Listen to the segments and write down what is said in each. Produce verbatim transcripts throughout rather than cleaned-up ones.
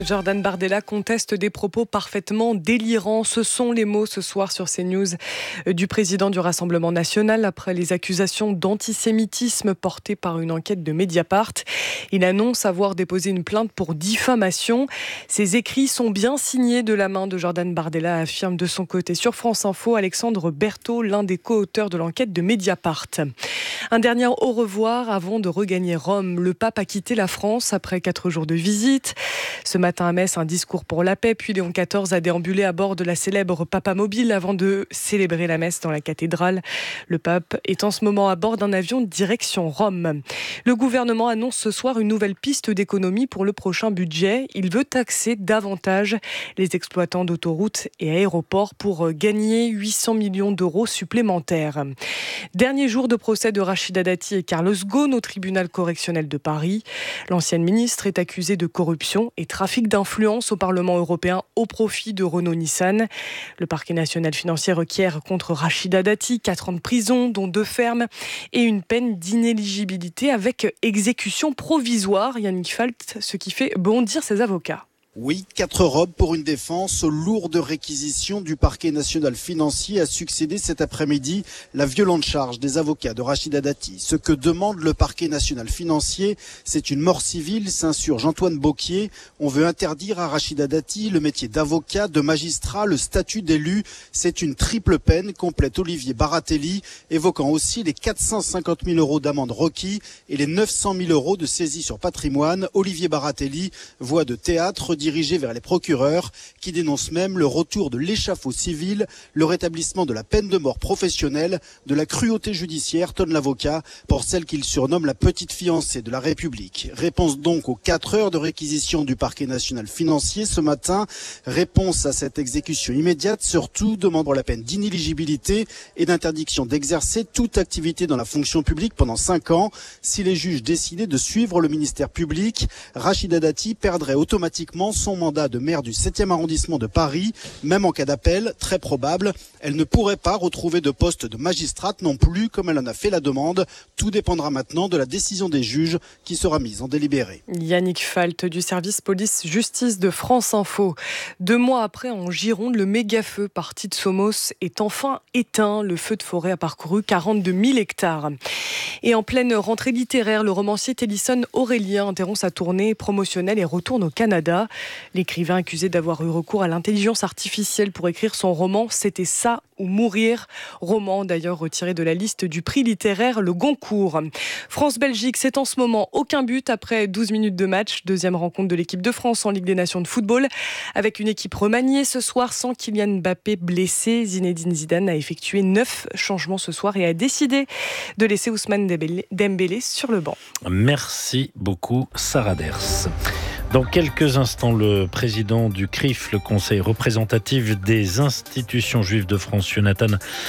Jordan Bardella conteste des propos parfaitement délirants. Ce sont les mots ce soir sur CNews du président du Rassemblement national après les accusations d'antisémitisme portées par une enquête de Mediapart. Il annonce avoir déposé une plainte pour diffamation. Ses écrits sont bien signés de la main de Jordan Bardella, affirme de son côté sur France Info Alexandre Berthaud, l'un des co-auteurs de l'enquête de Mediapart. Un dernier au revoir avant de regagner Rome. Le pape a quitté la France après quatre jours de visite. Ce matin à Metz, un discours pour la paix, puis Léon quatorze a déambulé à bord de la célèbre Papamobile avant de célébrer la messe dans la cathédrale. Le pape est en ce moment à bord d'un avion direction Rome. Le gouvernement annonce ce soir une nouvelle piste d'économie pour le prochain budget. Il veut taxer davantage les exploitants d'autoroutes et aéroports pour gagner huit cents millions d'euros supplémentaires. Dernier jour de procès de Rachida Dati et Carlos Ghosn au tribunal correctionnel de Paris. L'ancienne ministre est accusée de corruption et trafic d'influence au Parlement européen au profit de Renault-Nissan. Le parquet national financier requiert contre Rachida Dati quatre ans de prison, dont deux fermes, et une peine d'inéligibilité avec exécution provisoire. Yannick Falt, ce qui fait bondir ses avocats. Oui, quatre robes pour une défense aux lourdes réquisitions du parquet national financier a succédé cet après-midi la violente charge des avocats de Rachida Dati. Ce que demande le parquet national financier, c'est une mort civile, s'insurge Antoine Beauquier. On veut interdire à Rachida Dati le métier d'avocat, de magistrat, le statut d'élu. C'est une triple peine, complète Olivier Baratelli, évoquant aussi les quatre cent cinquante mille euros d'amende requis et les neuf cent mille euros de saisie sur patrimoine. Olivier Baratelli, voix de théâtre, dirigé vers les procureurs qui dénoncent même le retour de l'échafaud civil, le rétablissement de la peine de mort professionnelle, de la cruauté judiciaire, tonne l'avocat, pour celle qu'il surnomme la petite fiancée de la République. Réponse donc aux quatre heures de réquisition du parquet national financier ce matin. Réponse à cette exécution immédiate, surtout demandant la peine d'inéligibilité et d'interdiction d'exercer toute activité dans la fonction publique pendant cinq ans. Si les juges décidaient de suivre le ministère public, Rachida Dati perdrait automatiquement son mandat de maire du septième arrondissement de Paris. Même en cas d'appel, très probable, elle ne pourrait pas retrouver de poste de magistrate non plus, comme elle en a fait la demande. Tout dépendra maintenant de la décision des juges qui sera mise en délibéré. Yannick Falt du service police-justice de France Info. Deux mois après, en Gironde, le méga-feu parti de Somos est enfin éteint. Le feu de forêt a parcouru quarante-deux mille hectares. Et en pleine rentrée littéraire, le romancier Tennyson Aurélien interrompt sa tournée promotionnelle et retourne au Canada. L'écrivain accusé d'avoir eu recours à l'intelligence artificielle pour écrire son roman « C'était ça ou mourir », roman d'ailleurs retiré de la liste du prix littéraire Le Goncourt. France-Belgique, c'est en ce moment aucun but après douze minutes de match. Deuxième rencontre de l'équipe de France en Ligue des Nations de football avec une équipe remaniée ce soir sans Kylian Mbappé blessé. Zinedine Zidane a effectué neuf changements ce soir et a décidé de laisser Ousmane Dembélé sur le banc. Merci beaucoup Sarah Ders. Dans quelques instants, le président du C R I F, le Conseil représentatif des institutions juives de France, Jonathan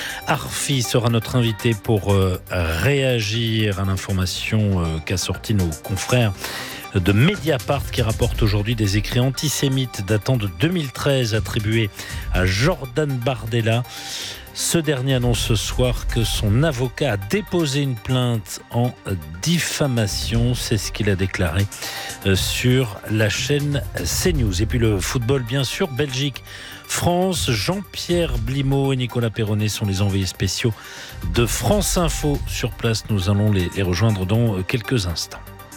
Arfi, sera notre invité pour euh, réagir à l'information euh, qu'a sorti nos confrères de Mediapart qui rapporte aujourd'hui des écrits antisémites datant de deux mille treize attribués à Jordan Bardella. Ce dernier annonce ce soir que son avocat a déposé une plainte en diffamation. C'est ce qu'il a déclaré sur la chaîne CNews. Et puis le football, bien sûr, Belgique, France, Jean-Pierre Blimaud et Nicolas Perronnet sont les envoyés spéciaux de France Info sur place. Nous allons les, les rejoindre dans quelques instants.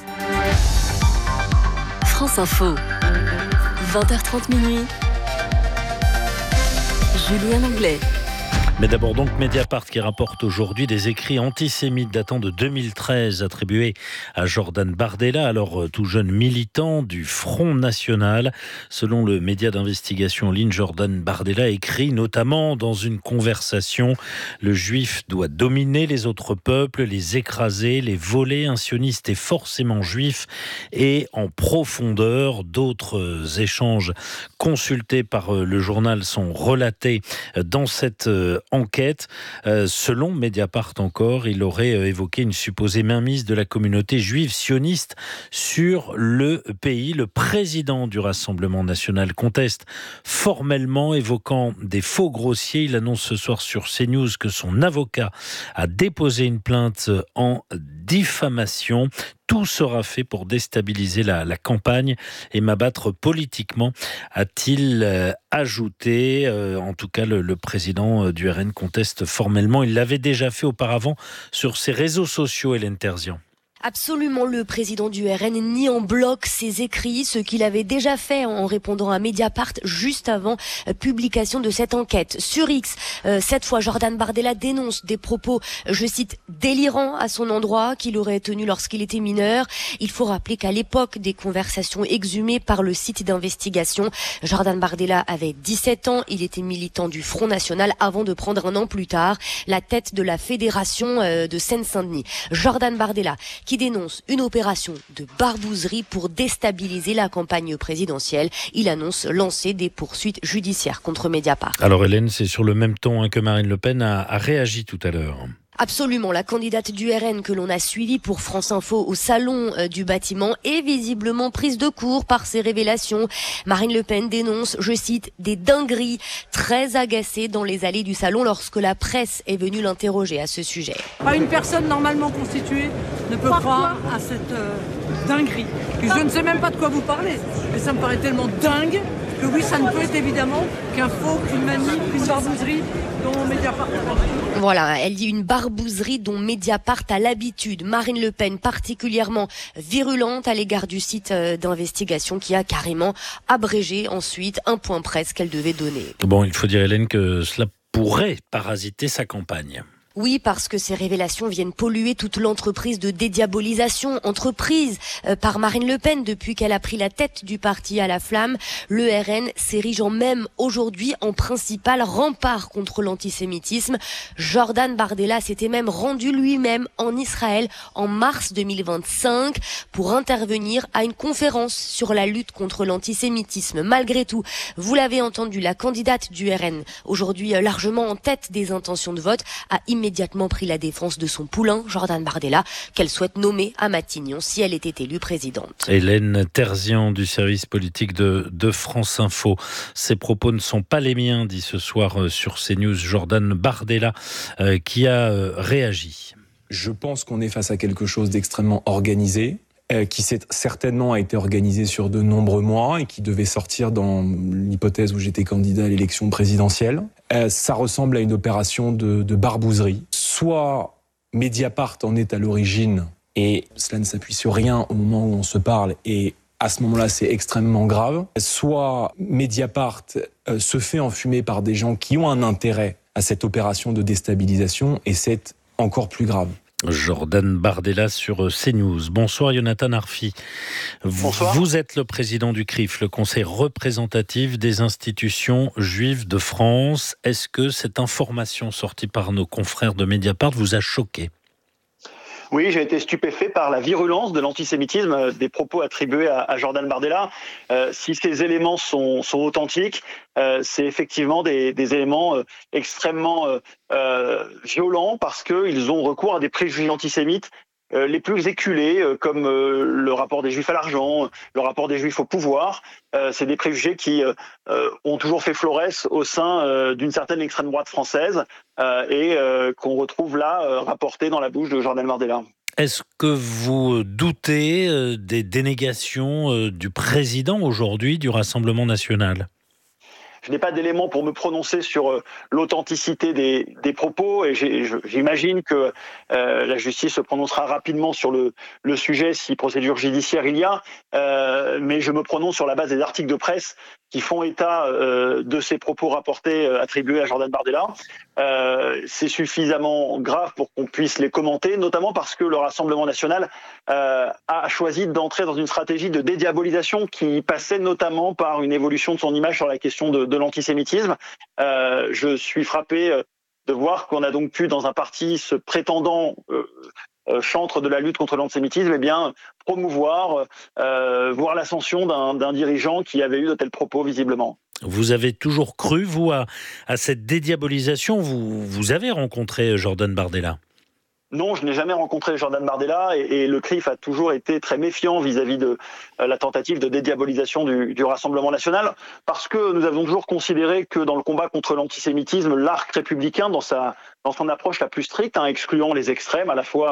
France Info, vingt heures trente minuit. Julien Anglais. Mais d'abord donc Mediapart qui rapporte aujourd'hui des écrits antisémites datant de deux mille treize attribués à Jordan Bardella, alors tout jeune militant du Front National. Selon le média d'investigation en ligne, Jordan Bardella écrit notamment dans une conversation « Le juif doit dominer les autres peuples, les écraser, les voler. Un sioniste est forcément juif et en profondeur ». D'autres échanges consultés par le journal sont relatés dans cette enquête. Euh, selon Mediapart encore, il aurait évoqué une supposée mainmise de la communauté juive sioniste sur le pays. Le président du Rassemblement national conteste formellement, évoquant des faux grossiers. Il annonce ce soir sur CNews que son avocat a déposé une plainte en diffamation. tout sera fait pour déstabiliser la, la campagne et m'abattre politiquement, a-t-il euh, ajouté. Euh, en tout cas, le, le président du R N conteste formellement. Il l'avait déjà fait auparavant sur ses réseaux sociaux, Hélène Terzian. Absolument, le président du R N nie en bloc ses écrits, ce qu'il avait déjà fait en répondant à Mediapart juste avant euh, publication de cette enquête. Sur X, euh, cette fois, Jordan Bardella dénonce des propos, je cite, délirants à son endroit qu'il aurait tenus lorsqu'il était mineur. Il faut rappeler qu'à l'époque des conversations exhumées par le site d'investigation, Jordan Bardella avait dix-sept ans, il était militant du Front National avant de prendre un an plus tard la tête de la fédération euh, de Seine-Saint-Denis. Jordan Bardella, qui dénonce une opération de barbouzerie pour déstabiliser la campagne présidentielle. Il annonce lancer des poursuites judiciaires contre Mediapart. Alors Hélène, c'est sur le même ton hein, que Marine Le Pen a, a réagi tout à l'heure. Absolument, la candidate du R N que l'on a suivie pour France Info au salon euh, du bâtiment est visiblement prise de court par ces révélations. Marine Le Pen dénonce, je cite, des dingueries, très agacée dans les allées du salon lorsque la presse est venue l'interroger à ce sujet. Pas une personne normalement constituée ne peut croire à cette euh, dinguerie. Et je ne sais même pas de quoi vous parlez, mais ça me paraît tellement dingue que oui, ça ne peut être évidemment qu'un faux, qu'une manip, qu'une barbouzerie dont Mediapart a l'habitude. Voilà, elle dit une barbouzerie dont Mediapart a l'habitude. Marine Le Pen particulièrement virulente à l'égard du site d'investigation qui a carrément abrégé ensuite un point presse qu'elle devait donner. Bon, il faut dire Hélène que cela pourrait parasiter sa campagne. Oui, parce que ces révélations viennent polluer toute l'entreprise de dédiabolisation, entreprise euh, par Marine Le Pen depuis qu'elle a pris la tête du parti à la flamme. Le R N s'érigeant même aujourd'hui en principal rempart contre l'antisémitisme. Jordan Bardella s'était même rendu lui-même en Israël en mars deux mille vingt-cinq pour intervenir à une conférence sur la lutte contre l'antisémitisme. Malgré tout, vous l'avez entendu, la candidate du R N, aujourd'hui largement en tête des intentions de vote, a immédiatement immédiatement pris la défense de son poulain, Jordan Bardella, qu'elle souhaite nommer à Matignon si elle était élue présidente. Hélène Terzian du service politique de, de France Info. Ces propos ne sont pas les miens, dit ce soir sur CNews Jordan Bardella, euh, qui a euh, réagi. Je pense qu'on est face à quelque chose d'extrêmement organisé, euh, qui s'est, certainement a été organisé sur de nombreux mois et qui devait sortir dans l'hypothèse où j'étais candidat à l'élection présidentielle. Euh, ça ressemble à une opération de, de barbouzerie. Soit Mediapart en est à l'origine et cela ne s'appuie sur rien au moment où on se parle et à ce moment-là c'est extrêmement grave. Soit Mediapart euh, se fait enfumer par des gens qui ont un intérêt à cette opération de déstabilisation et c'est encore plus grave. Jordan Bardella sur CNews. Bonsoir Jonathan Arfi. Bonsoir. Vous êtes le président du C R I F, le Conseil représentatif des institutions juives de France. Est-ce que cette information sortie par nos confrères de Mediapart vous a choqué ? Oui, j'ai été stupéfait par la virulence de l'antisémitisme des propos attribués à, à Jordan Bardella. Euh, si ces éléments sont, sont authentiques, euh, c'est effectivement des, des éléments euh, extrêmement euh, euh, violents parce qu'ils ont recours à des préjugés antisémites euh, les plus éculés, euh, comme euh, le rapport des Juifs à l'argent, le rapport des Juifs au pouvoir. Euh, c'est des préjugés qui euh, ont toujours fait florès au sein euh, d'une certaine extrême droite française euh, et euh, qu'on retrouve là euh, rapportés dans la bouche de Jordan Bardella. Est-ce que vous doutez euh, des dénégations euh, du président aujourd'hui du Rassemblement national ? Je n'ai pas d'éléments pour me prononcer sur euh, l'authenticité des, des propos et j'ai, j'imagine que euh, la justice se prononcera rapidement sur le, le sujet si procédure judiciaire il y a, euh, mais je me prononce sur la base des articles de presse qui font état euh, de ces propos rapportés euh, attribués à Jordan Bardella. Euh, c'est suffisamment grave pour qu'on puisse les commenter, notamment parce que le Rassemblement national euh, a choisi d'entrer dans une stratégie de dédiabolisation qui passait notamment par une évolution de son image sur la question de, de l'antisémitisme. Euh, je suis frappé de voir qu'on a donc pu, dans un parti se prétendant euh, euh, chantre de la lutte contre l'antisémitisme, eh bien, promouvoir, euh, voir l'ascension d'un, d'un dirigeant qui avait eu de tels propos, visiblement. Vous avez toujours cru, vous, à, à cette dédiabolisation ? Vous, vous avez rencontré Jordan Bardella ? Non, je n'ai jamais rencontré Jordan Bardella et, et le C R I F a toujours été très méfiant vis-à-vis de euh, la tentative de dédiabolisation du, du Rassemblement national parce que nous avons toujours considéré que dans le combat contre l'antisémitisme, l'arc républicain, dans, sa, dans son approche la plus stricte, hein, excluant les extrêmes, à la fois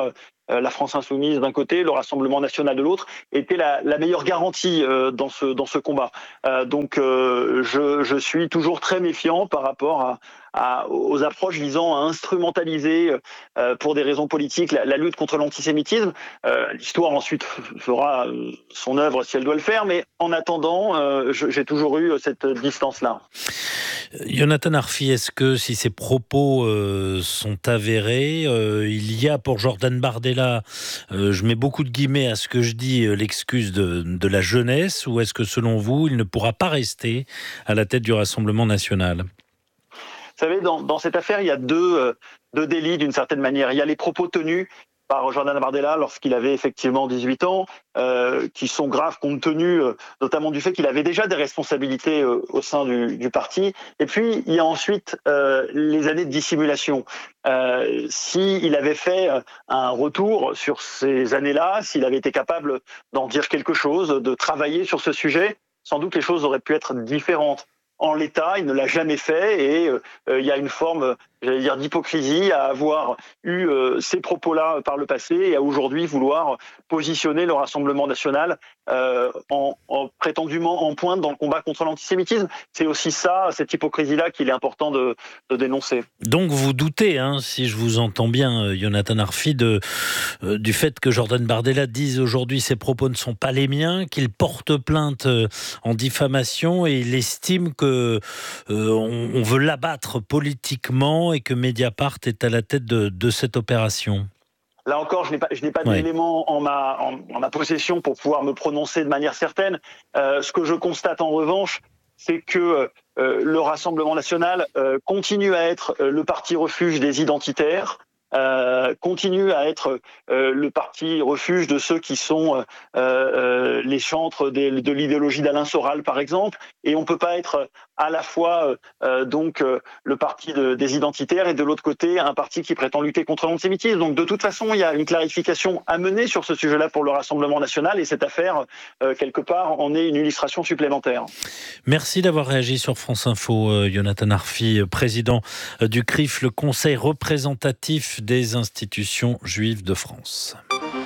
euh, la France insoumise d'un côté, le Rassemblement national de l'autre, était la, la meilleure garantie euh, dans ce dans ce combat. Euh, donc euh, je, je suis toujours très méfiant par rapport à, à aux approches visant à instrumentaliser euh, pour des raisons politiques la, la lutte contre l'antisémitisme. Euh, l'histoire ensuite fera son œuvre si elle doit le faire, mais en attendant, euh, je, j'ai toujours eu cette distance-là. Jonathan Arfi, est-ce que si ces propos euh, sont avérés, euh, il y a pour Jordan Bardella, euh, je mets beaucoup de guillemets à ce que je dis, euh, l'excuse de, de la jeunesse, ou est-ce que selon vous, il ne pourra pas rester à la tête du Rassemblement national ? Vous savez, dans, dans cette affaire, il y a deux, euh, deux délits d'une certaine manière. Il y a les propos tenus par Jordan Bardella lorsqu'il avait effectivement dix-huit ans, euh, qui sont graves compte tenu euh, notamment du fait qu'il avait déjà des responsabilités euh, au sein du, du parti. Et puis, il y a ensuite euh, les années de dissimulation. Euh, s'il avait fait un retour sur ces années-là, s'il avait été capable d'en dire quelque chose, de travailler sur ce sujet, sans doute les choses auraient pu être différentes. En l'état, il ne l'a jamais fait et euh, il y a une forme, j'allais dire, d'hypocrisie à avoir eu euh, ces propos-là par le passé et à aujourd'hui vouloir positionner le Rassemblement national euh, en, en prétendument en pointe dans le combat contre l'antisémitisme. C'est aussi ça, cette hypocrisie-là, qu'il est important de, de dénoncer. Donc vous doutez, hein, si je vous entends bien, Jonathan Arfi, de, euh, du fait que Jordan Bardella dise aujourd'hui ces propos ne sont pas les miens, qu'il porte plainte euh, en diffamation et il estime que euh, on, on veut l'abattre politiquement et que Mediapart est à la tête de, de cette opération. Là encore, je n'ai pas, je n'ai pas ouais. d'éléments en ma, en, en ma possession pour pouvoir me prononcer de manière certaine. Euh, ce que je constate en revanche, c'est que euh, le Rassemblement national euh, continue à être euh, le parti refuge des identitaires, euh, continue à être euh, le parti refuge de ceux qui sont euh, euh, les chantres de, de l'idéologie d'Alain Soral, par exemple, et on ne peut pas être à la fois euh, donc euh, le parti de, des identitaires et de l'autre côté un parti qui prétend lutter contre l'antisémitisme. Donc de toute façon, il y a une clarification à mener sur ce sujet-là pour le Rassemblement national et cette affaire, euh, quelque part, en est une illustration supplémentaire. Merci d'avoir réagi sur France Info, euh, Jonathan Arfi, président euh, du C R I F, le Conseil représentatif des institutions juives de France.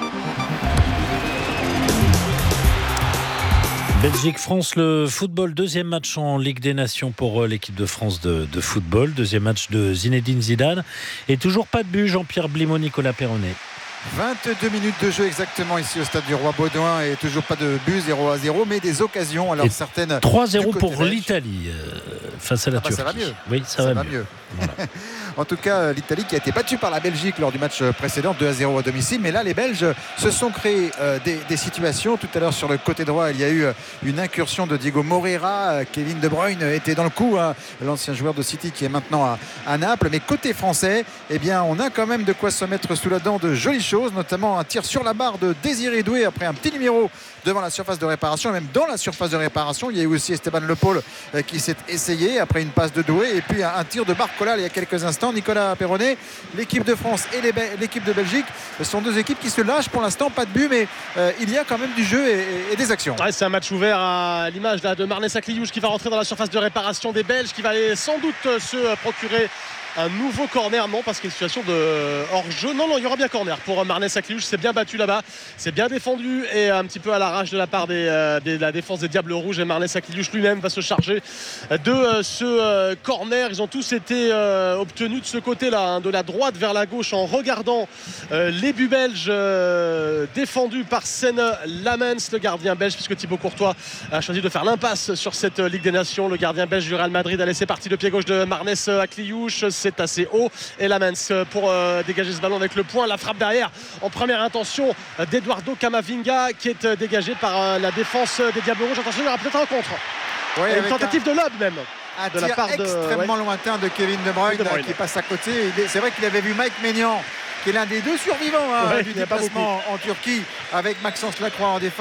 Belgique-France, le football, deuxième match en Ligue des Nations pour l'équipe de France de, de football, deuxième match de Zinedine Zidane, et toujours pas de but, Jean-Pierre Blimaud, Nicolas Perronnet. vingt-deux minutes de jeu exactement ici au stade du Roi-Baudouin et toujours pas de but, zéro à zéro, mais des occasions. Alors et certaines trois zéro pour belge. l'Italie euh, face à la ah bah Turquie. Ça va mieux. Oui, ça, ça va, va mieux. mieux. Voilà. En tout cas, l'Italie qui a été battue par la Belgique lors du match précédent, deux à zéro à domicile. Mais là, les Belges se sont créés euh, des, des situations. Tout à l'heure, sur le côté droit, il y a eu une incursion de Diego Moreira. Kevin De Bruyne était dans le coup, hein, l'ancien joueur de City qui est maintenant à, à Naples. Mais côté français, eh bien, on a quand même de quoi se mettre sous la dent de jolies choses, notamment un tir sur la barre de Désiré Doué après un petit numéro devant la surface de réparation, et même dans la surface de réparation. Il y a eu aussi Esteban Le Paul euh, qui s'est essayé après une passe de Doué et puis un, un tir de Barcola il y a quelques instants. Nicolas Perronnet, l'équipe de France et les Be- l'équipe de Belgique sont deux équipes qui se lâchent pour l'instant, pas de but, mais euh, il y a quand même du jeu et, et, et des actions. Ouais, c'est un match ouvert à l'image là, de Marnès Akliouche qui va rentrer dans la surface de réparation des Belges, qui va aller sans doute se procurer un nouveau corner, non, parce qu'il y a une situation de hors-jeu. Non, non, il y aura bien corner pour Marnès Akliouche. C'est bien battu là-bas, c'est bien défendu et un petit peu à l'arrache de la part des, euh, des, de la défense des Diables Rouges. Et Marnès Akliouche lui-même va se charger de euh, ce euh, corner. Ils ont tous été euh, obtenus de ce côté-là, hein, de la droite vers la gauche, en regardant euh, les buts belges euh, défendus par Senne Lamens, le gardien belge, puisque Thibaut Courtois a choisi de faire l'impasse sur cette Ligue des Nations. Le gardien belge du Real Madrid a laissé partir le pied gauche de Marnès Akliouche. C'est assez haut et Lamens pour euh, dégager ce ballon avec le poing, la frappe derrière en première intention euh, d'Eduardo Camavinga qui est euh, dégagé par euh, la défense des Diables Rouges. Attention, il y aura peut-être un contre, ouais, une tentative un... de lob même un de tir la part de, extrêmement ouais. lointain de Kevin De Bruyne, De Bruyne. qui passe à côté. C'est vrai qu'il avait vu Mike Maignan, qui est l'un des deux survivants hein, ouais, du déplacement en Turquie, avec Maxence Lacroix en défense,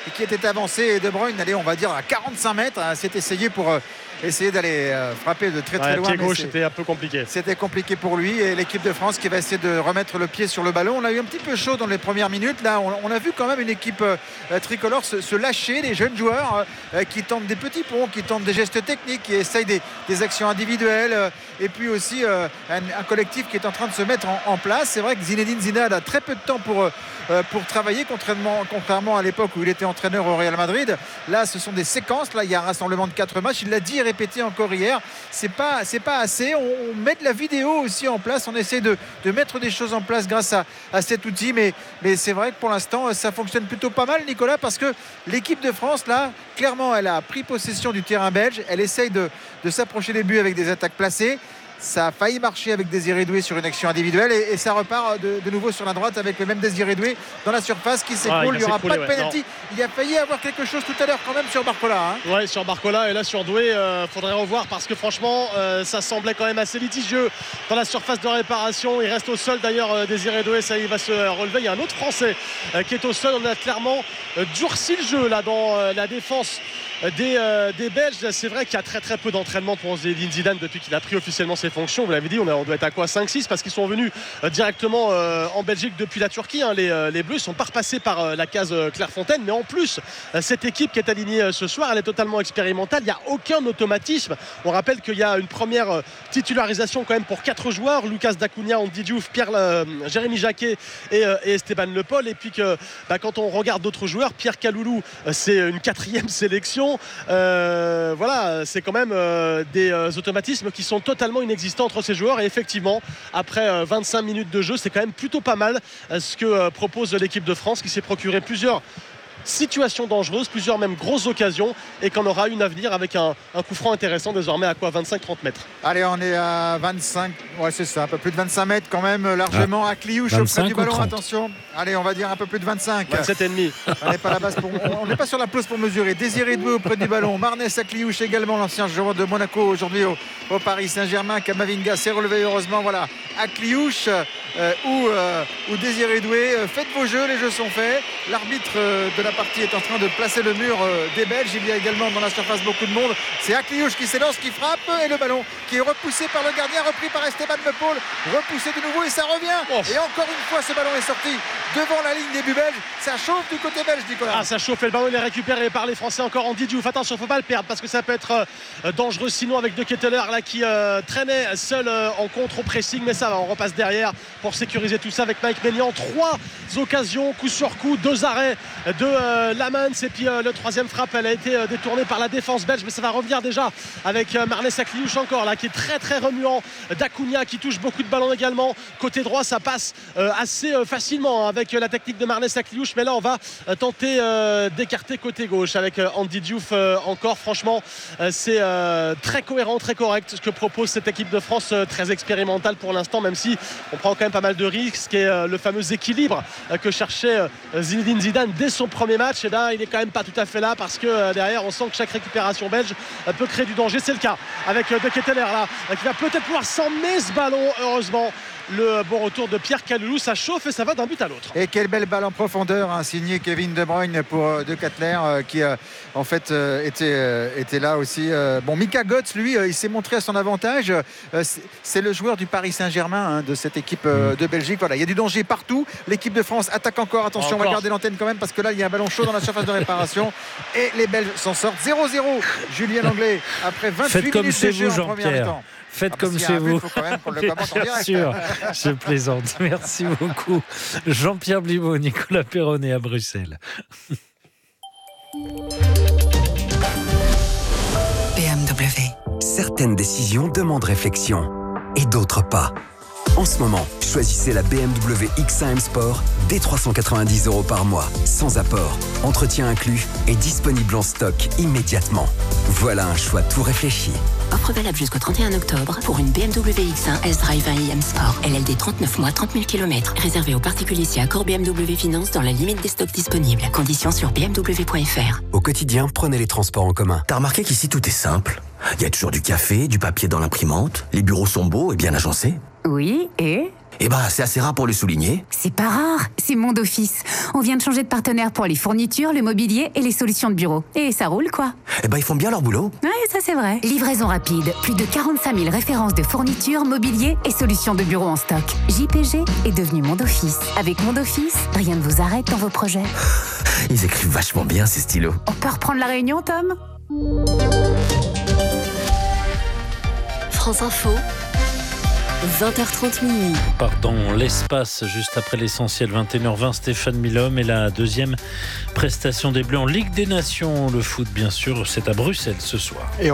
et qui était avancé. Et De Bruyne, allez, on va dire à quarante-cinq mètres, hein, s'est essayé pour euh, essayer d'aller euh, frapper de très très ouais, loin. Pied gauche, c'était un peu compliqué. C'était compliqué pour lui et l'équipe de France qui va essayer de remettre le pied sur le ballon. On a eu un petit peu chaud dans les premières minutes. Là, on, on a vu quand même une équipe euh, tricolore se, se lâcher, les jeunes joueurs euh, qui tentent des petits ponts, qui tentent des gestes techniques, qui essayent des, des actions individuelles euh, et puis aussi euh, un, un collectif qui est en train de se mettre en, en place. C'est vrai que Zinedine Zidane a très peu de temps pour, euh, pour travailler, contrairement, contrairement à l'époque où il était entraîneur au Real Madrid. Là, ce sont des séquences. Là, il y a un rassemblement de quatre matchs. Il l'a dit et répété encore hier. C'est pas, c'est pas assez. On, on met de la vidéo aussi en place. On essaie de, de mettre des choses en place grâce à, à cet outil. Mais, mais c'est vrai que pour l'instant, ça fonctionne plutôt pas mal, Nicolas, parce que l'équipe de France, là, clairement, elle a pris possession du terrain belge. Elle essaye de, de s'approcher des buts avec des attaques placées. Ça a failli marcher avec Désiré Doué sur une action individuelle et, et ça repart de, de nouveau sur la droite avec le même Désiré Doué dans la surface qui s'écoule. Ah, il n'y aura pas de ouais, pénalty. Il y a failli avoir quelque chose tout à l'heure quand même sur Barcola. Hein. Oui, sur Barcola et là sur Doué, il euh, faudrait revoir parce que franchement, euh, ça semblait quand même assez litigieux dans la surface de réparation. Il reste au sol d'ailleurs, euh, Désiré Doué, ça il va se relever. Il y a un autre Français euh, qui est au sol. On a clairement euh, durci le jeu là dans euh, la défense. Des, euh, des Belges. C'est vrai qu'il y a très très peu d'entraînement pour Zinedine Zidane depuis qu'il a pris officiellement ses fonctions. Vous l'avez dit, on, a, on doit être à quoi cinq six parce qu'ils sont venus euh, directement euh, en Belgique depuis la Turquie. Hein. Les, euh, les Bleus sont pas repassés par euh, la case euh, Clairefontaine, mais en plus euh, cette équipe qui est alignée euh, ce soir, elle est totalement expérimentale. Il n'y a aucun automatisme. On rappelle qu'il y a une première euh, titularisation quand même pour quatre joueurs, Lucas Dacunia, Andy Diouf, Pierre, euh, Jérémy Jacquet et, euh, et Esteban Le Paul. Et puis que bah, quand on regarde d'autres joueurs, Pierre Kaloulou, euh, c'est une quatrième sélection. Euh, voilà, c'est quand même euh, des euh, automatismes qui sont totalement inexistants entre ces joueurs et effectivement après euh, vingt-cinq minutes de jeu, c'est quand même plutôt pas mal euh, ce que euh, propose l'équipe de France qui s'est procuré plusieurs situations dangereuses, plusieurs même grosses occasions et qu'on aura une à venir avec un, un coup franc intéressant désormais à quoi vingt-cinq trente mètres. Allez, on est à vingt-cinc, ouais c'est ça, un peu plus de vingt-cinq mètres quand même, largement ah, à Cliouche auprès du ballon, attention. Allez, on va dire un peu plus de vingt-cinq. vingt-sept et demi. On n'est pas, la base pour, on n'est pas sur la pelouse pour mesurer. Désiré Doué auprès du ballon, Marnès à Cliouche également, l'ancien joueur de Monaco aujourd'hui au, au Paris Saint-Germain. Kamavinga s'est relevé heureusement, voilà, à Cliouche euh, où, euh, où Désiré Doué, euh, faites vos jeux, les jeux sont faits. L'arbitre euh, de la partie est en train de placer le mur euh, des Belges. Il y a également dans la surface beaucoup de monde. C'est Akliouche qui s'élance, qui frappe et le ballon qui est repoussé par le gardien, repris par Esteban Le Paul, repoussé de nouveau et ça revient. Oh. Et encore une fois ce ballon est sorti devant la ligne des buts belges. Ça chauffe du côté belge, Nicolas. Ah, ça chauffe et le ballon il est récupéré par les Français encore en Diouf. Attention, faut pas le perdre parce que ça peut être euh, dangereux sinon avec De Ketteler là qui euh, traînait seul euh, en contre au pressing, mais ça va, on repasse derrière pour sécuriser tout ça avec Mike Maignan. Trois occasions coup sur coup, deux arrêts de euh, Lamans et puis euh, le troisième frappe elle a été euh, détournée par la défense belge, mais ça va revenir déjà avec euh, Marnès Akliouche encore là qui est très très remuant. Dacunia qui touche beaucoup de ballons également côté droit, ça passe euh, assez euh, facilement hein, avec euh, la technique de Marnès Akliouche, mais là on va euh, tenter euh, d'écarter côté gauche avec euh, Andy Diouf euh, encore. Franchement euh, c'est euh, très cohérent, très correct ce que propose cette équipe de France, euh, très expérimentale pour l'instant, même si on prend quand même pas mal de risques et euh, le fameux équilibre euh, que cherchait euh, Zinedine Zidane dès son premier match, et là il est quand même pas tout à fait là parce que euh, derrière on sent que chaque récupération belge euh, peut créer du danger. C'est le cas avec euh, De Ketteler là euh, qui va peut-être pouvoir s'emmener ce ballon. Heureusement le bon retour de Pierre Kaloulou, ça chauffe et ça va d'un but à l'autre. Et quelle belle balle en profondeur hein, signé Kevin De Bruyne pour euh, De Ketteler euh, qui euh, en fait euh, était, euh, était là aussi. Euh, bon, Mika Götze lui euh, il s'est montré à son avantage. Euh, c'est, c'est le joueur du Paris Saint-Germain hein, de cette équipe euh, de Belgique. Voilà, il y a du danger partout. L'équipe de France attaque encore. Attention, encore. On va garder l'antenne quand même parce que là il y a un ballon chaud dans la surface de réparation et les Belges s'en sortent. zéro zéro Julien Langlais après vingt-huit minutes de jeu en première mi-temps. Faites ah bah comme si chez vous. But, faut quand même qu'on le commente en direct. Bien sûr, je plaisante. Merci beaucoup. Jean-Pierre Blibaud, Nicolas Perronnet à Bruxelles. B M W. Certaines décisions demandent réflexion et d'autres pas. En ce moment, choisissez la B M W X un M Sport dès trois cent quatre-vingt-dix euros par mois, sans apport, entretien inclus et disponible en stock immédiatement. Voilà un choix tout réfléchi. Offre valable jusqu'au trente et un octobre pour une B M W X un S-Drive un i M Sport. L L D trente-neuf mois, trente mille kilomètres. Réservé aux particuliers si accord B M W Finance dans la limite des stocks disponibles. Conditions sur b m w point f r. Au quotidien, prenez les transports en commun. T'as remarqué qu'ici tout est simple ? Il y a toujours du café, du papier dans l'imprimante, les bureaux sont beaux et bien agencés. Oui, et Eh ben, c'est assez rare pour le souligner. c'est pas rare, c'est Monde Office. On vient de changer de partenaire pour les fournitures, le mobilier et les solutions de bureau. Et ça roule, quoi. Eh ben, ils font bien leur boulot. Ouais, ça c'est vrai. Livraison rapide, plus de quarante-cinq mille références de fournitures, mobilier et solutions de bureau en stock. J P G est devenu Monde Office. Avec Monde Office, rien ne vous arrête dans vos projets. Ils écrivent vachement bien, ces stylos. On peut reprendre la réunion, Tom ? France Info, vingt heures trente minuit. On part dans l'espace juste après l'essentiel, vingt et une heures vingt. Stéphane Milhomme et la deuxième prestation des Bleus en Ligue des Nations. Le foot, bien sûr, c'est à Bruxelles ce soir. Et